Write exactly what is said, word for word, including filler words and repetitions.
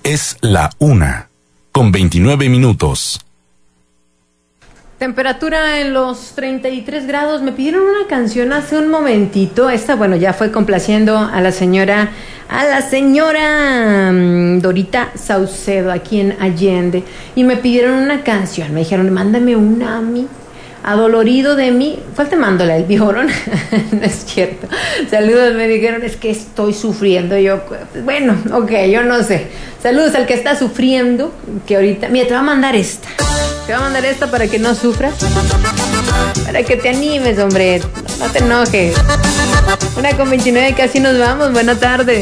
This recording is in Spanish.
Es la una, con veintinueve minutos. Temperatura en los treinta y tres grados. Me pidieron una canción hace un momentito. Esta, bueno, ya fue complaciendo a la señora, a la señora um, Dorita Saucedo, aquí en Allende. Y me pidieron una canción. Me dijeron, mándame una a mí. Adolorido de mí. ¿Cuál te mando? ¿La del Viborón? No es cierto. Saludos, me dijeron, es que estoy sufriendo. Yo, bueno, ok, yo no sé. Saludos al que está sufriendo, que ahorita... Mira, te va a mandar esta. Te va a mandar esta para que no sufras. Para que te animes, hombre. No te enojes. Una con veintinueve, casi nos vamos. Buena tarde.